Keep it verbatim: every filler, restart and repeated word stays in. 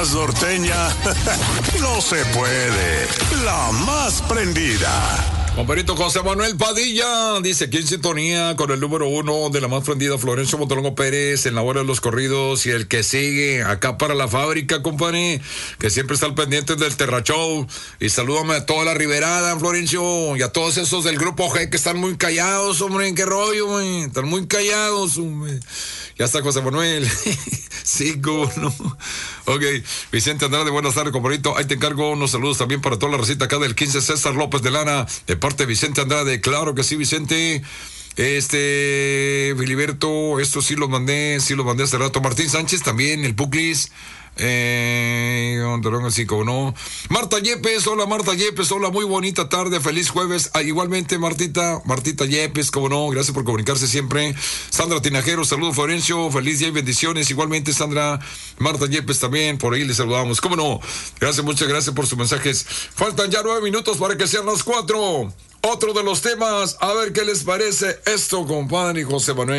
más norteña no se puede. La más prendida. Compadrito José Manuel Padilla dice aquí en sintonía con el número uno de la más prendida, Florencio Montelongo Pérez, en la hora de los corridos, y el que sigue acá para la fábrica, compadre, que siempre está al pendiente del Terra Show. Y salúdame a toda la Riberada, Florencio, y a todos esos del grupo G que están muy callados, hombre. ¿Qué rollo, güey? Están muy callados, hombre. Ya está José Manuel. Sí, cómo no. Ok, Vicente Andrade, buenas tardes, compadrito. Ahí te encargo unos saludos también para toda la recita acá del quince César López de Lana, de parte de Vicente Andrade. Claro que sí, Vicente. Este, Filiberto, esto sí lo mandé, sí lo mandé hace rato. Martín Sánchez también, el Puclis. Eh, así como no. Marta Yepes, hola Marta Yepes, hola, muy bonita tarde, feliz jueves. Ah, igualmente Martita, Martita Yepes, como no, gracias por comunicarse siempre. Sandra Tinajero, saludos Florencio, feliz día y bendiciones. Igualmente Sandra, Marta Yepes también, por ahí les saludamos, como no. Gracias, muchas gracias por sus mensajes. Faltan ya nueve minutos para que sean las cuatro. Otro de los temas, a ver qué les parece esto, compadre José Manuel.